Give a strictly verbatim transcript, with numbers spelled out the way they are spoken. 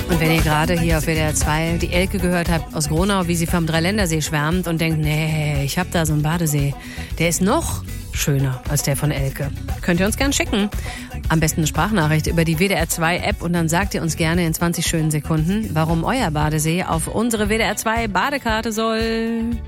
Und wenn ihr gerade hier auf W D R zwei die Elke gehört habt aus Gronau, wie sie vom Dreiländersee schwärmt und denkt, nee, ich hab da so einen Badesee, der ist noch schöner als der von Elke. Könnt ihr uns gern schicken. Am besten eine Sprachnachricht über die W D R zwei App und dann sagt ihr uns gerne in zwanzig schönen Sekunden, warum euer Badesee auf unsere W D R zwei Badekarte soll.